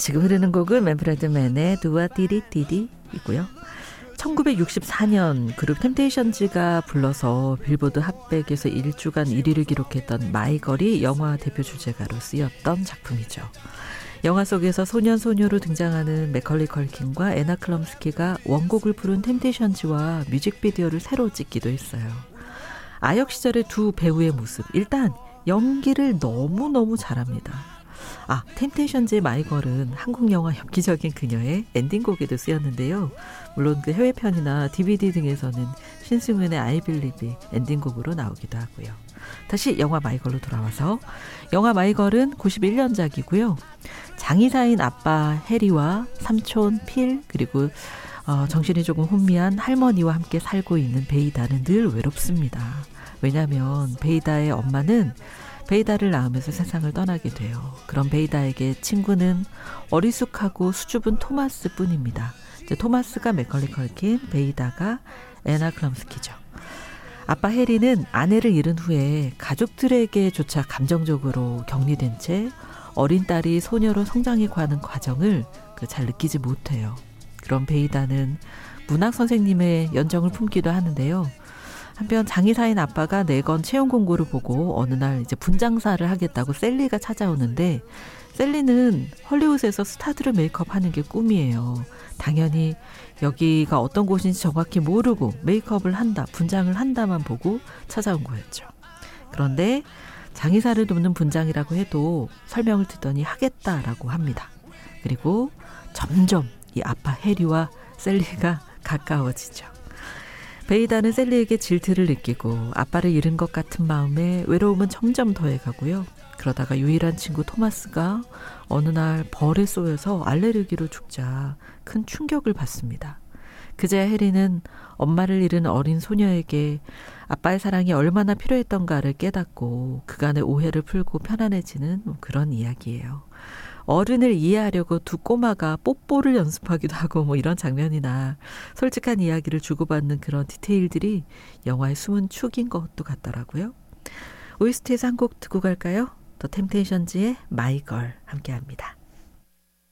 지금 흐르는 곡은 맨프레드맨의 두아 띠리띠디이고요. 1964년 그룹 템테이션즈가 불러서 빌보드 핫백에서 일주간 1위를 기록했던 마이걸이 영화 대표 주제가로 쓰였던 작품이죠. 영화 속에서 소년 소녀로 등장하는 맥컬리 컬킨과 애나 클럼스키가 원곡을 부른 템테이션즈와 뮤직비디오를 새로 찍기도 했어요. 아역 시절의 두 배우의 모습, 일단 연기를 너무너무 잘합니다. 템테이션즈의 마이걸은 한국 영화 엽기적인 그녀의 엔딩곡에도 쓰였는데요. 물론 그 해외편이나 DVD 등에서는 신승훈의 I Believe 엔딩곡으로 나오기도 하고요. 다시 영화 마이걸로 돌아와서 영화 마이걸은 91년작이고요. 장의사인 아빠 해리와 삼촌 필 그리고 정신이 조금 혼미한 할머니와 함께 살고 있는 베이다는 늘 외롭습니다. 왜냐하면 베이다의 엄마는 베이다를 낳으면서 세상을 떠나게 돼요. 그럼 베이다에게 친구는 어리숙하고 수줍은 토마스 뿐입니다. 이제 토마스가 맥컬리 컬킨, 베이다가 애나 클럼스키죠. 아빠 해리는 아내를 잃은 후에 가족들에게조차 감정적으로 격리된 채 어린 딸이 소녀로 성장해가는 과정을 잘 느끼지 못해요. 그럼 베이다는 문학 선생님의 연정을 품기도 하는데요. 한편 장의사인 아빠가 내건 채용 공고를 보고 어느 날 이제 분장사를 하겠다고 셀리가 찾아오는데 셀리는 헐리우드에서 스타들을 메이크업하는 게 꿈이에요. 당연히 여기가 어떤 곳인지 정확히 모르고 메이크업을 한다, 분장을 한다만 보고 찾아온 거였죠. 그런데 장의사를 돕는 분장이라고 해도 설명을 듣더니 하겠다라고 합니다. 그리고 점점 이 아빠 해리와 셀리가 가까워지죠. 베이다는 셀리에게 질투를 느끼고 아빠를 잃은 것 같은 마음에 외로움은 점점 더해가고요. 그러다가 유일한 친구 토마스가 어느 날 벌에 쏘여서 알레르기로 죽자 큰 충격을 받습니다. 그제야 해리는 엄마를 잃은 어린 소녀에게 아빠의 사랑이 얼마나 필요했던가를 깨닫고 그간의 오해를 풀고 편안해지는 그런 이야기예요. 어른을 이해하려고 두 꼬마가 뽀뽀를 연습하기도 하고 이런 장면이나 솔직한 이야기를 주고받는 그런 디테일들이 영화의 숨은 축인 것도 같더라고요. OST에서 한 곡 듣고 갈까요? 더 템테이션즈의 마이걸 함께합니다.